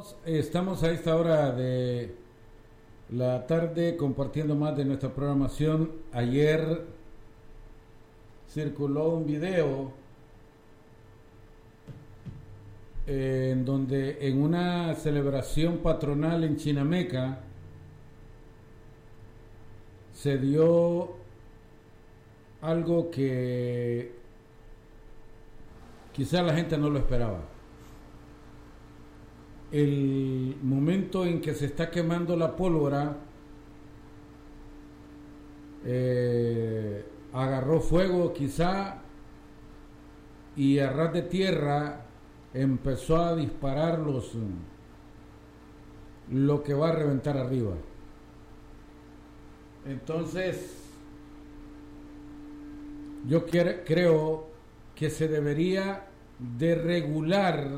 Estamos a esta hora de la tarde compartiendo más de nuestra programación. Ayer circuló un video en donde en una celebración patronal en Chinameca se dio algo que quizá la gente no lo esperaba. El momento en que se está quemando la pólvora, agarró fuego quizá, y a ras de tierra empezó a disparar lo que va a reventar arriba. Entonces yo creo que se debería de regular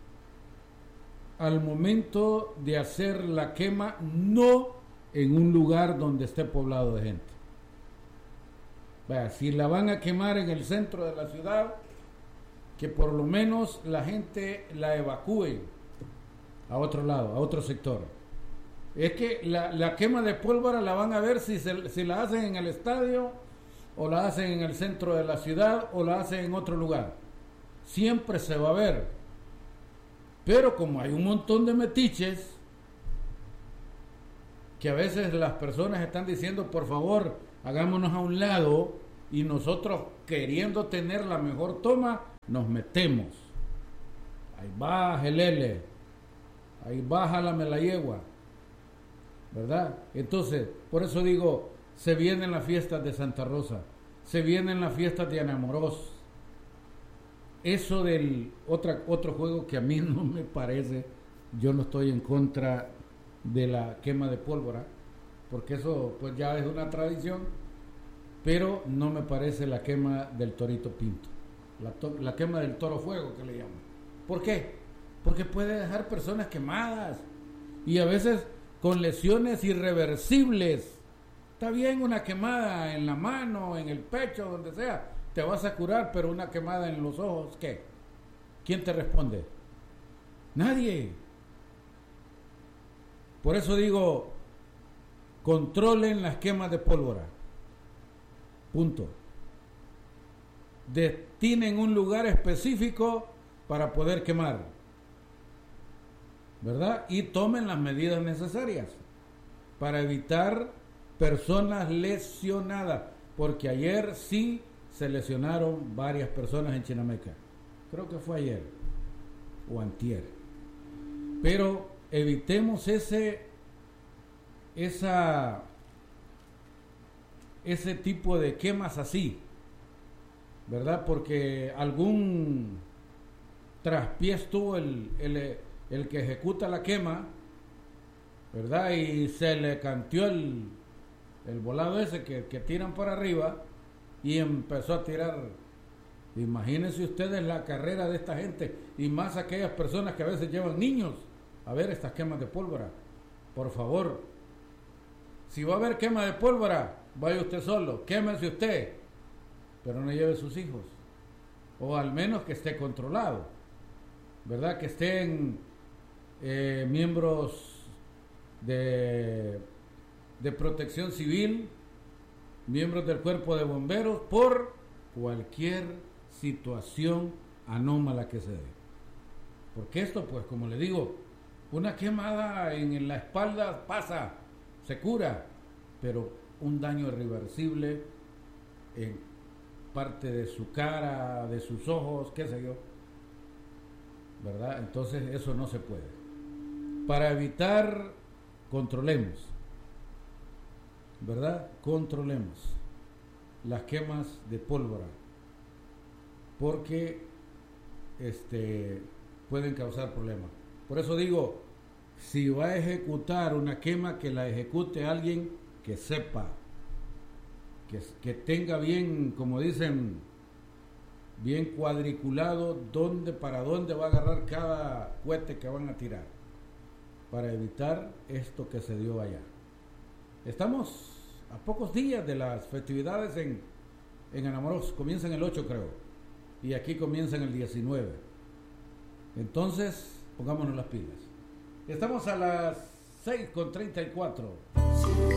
al momento de hacer la quema, no en un lugar donde esté poblado de gente. Vaya, si la van a quemar en el centro de la ciudad, que por lo menos la gente la evacúe a otro lado, a otro sector. Es que la quema de pólvora la van a ver si la hacen en el estadio, o la hacen en el centro de la ciudad, o la hacen en otro lugar. Siempre se va a ver. Pero como hay un montón de metiches, que a veces las personas están diciendo, por favor, hagámonos a un lado, y nosotros, queriendo tener la mejor toma, nos metemos. Ahí va Gelele, ahí baja la Melayegua, ¿verdad? Entonces, por eso digo, se vienen las fiestas de Santa Rosa, se vienen las fiestas de Anamorós. Eso del otro juego que a mí no me parece, yo no estoy en contra de la quema de pólvora, porque eso pues ya es una tradición, pero no me parece la quema del torito pinto, la quema del toro fuego que le llaman. ¿Por qué? Porque puede dejar personas quemadas, y a veces con lesiones irreversibles. Está bien una quemada en la mano, en el pecho, donde sea, te vas a curar, pero una quemada en los ojos, ¿qué? ¿Quién te responde? Nadie. Por eso digo, controlen las quemas de pólvora. Punto. Destinen un lugar específico para poder quemar, ¿verdad? Y tomen las medidas necesarias para evitar personas lesionadas, porque ayer sí se lesionaron varias personas en Chinameca. Creo que fue ayer o antier. Pero evitemos ese tipo de quemas así, ¿verdad? Porque algún traspiés tuvo el que ejecuta la quema, ¿verdad? Y se le canteó el volado ese que tiran para arriba, y empezó a tirar. Imagínense ustedes la carrera de esta gente, y más aquellas personas que a veces llevan niños a ver estas quemas de pólvora. Por favor, si va a haber quema de pólvora, vaya usted solo, quémese usted, pero no lleve sus hijos, o al menos que esté controlado, ¿verdad? Que estén miembros de protección civil, miembros del cuerpo de bomberos, por cualquier situación anómala que se dé. Porque esto, pues, como le digo, una quemada en la espalda pasa, se cura, pero un daño irreversible en parte de su cara, de sus ojos, qué sé yo, ¿verdad? Entonces eso no se puede. Para evitar, controlemos, ¿verdad? Controlemos las quemas de pólvora, porque pueden causar problemas. Por eso digo, si va a ejecutar una quema, que la ejecute alguien que sepa, que tenga bien, como dicen, bien cuadriculado para dónde va a agarrar cada cohete que van a tirar, para evitar esto que se dio allá. Estamos a pocos días de las festividades en Anamorós. Comienzan el 8, creo, y aquí comienzan el 19. Entonces, pongámonos las pilas. Estamos a las 6:34.